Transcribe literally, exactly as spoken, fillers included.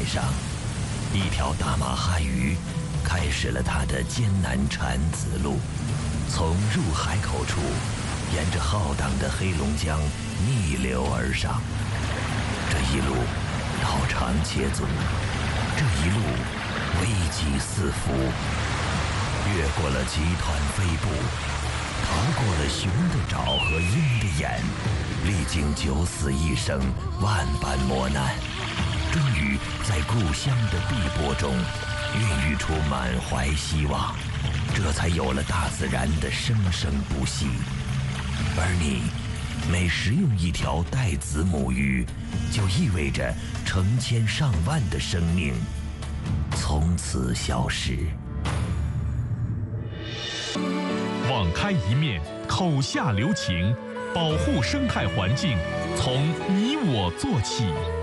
海上，一条大马哈鱼开始了它的艰难产子路，从入海口处，沿着浩荡的黑龙江逆流而上。这一路道长且阻，这一路危机四伏，越过了集团飞部，逃过了熊的爪和鹰的眼，历经九死一生，万般磨难，终于在故乡的碧波中孕育出满怀希望，这才有了大自然的生生不息。而你每食用一条带子母鱼，就意味着成千上万的生命从此消失。 网开一面，口下留情，保护生态环境，从你我做起。